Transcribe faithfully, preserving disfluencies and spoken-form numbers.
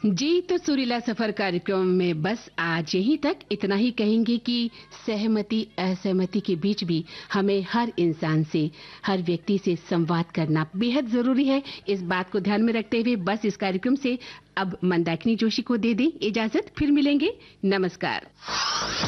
जी, तो सुरीला सफर कार्यक्रम में बस आज यहीं तक इतना ही कहेंगे कि सहमति असहमति के बीच भी हमें हर इंसान से, हर व्यक्ति से संवाद करना बेहद जरूरी है। इस बात को ध्यान में रखते हुए बस इस कार्यक्रम से अब मंदाकिनी जोशी को दे दें इजाजत। फिर मिलेंगे। नमस्कार।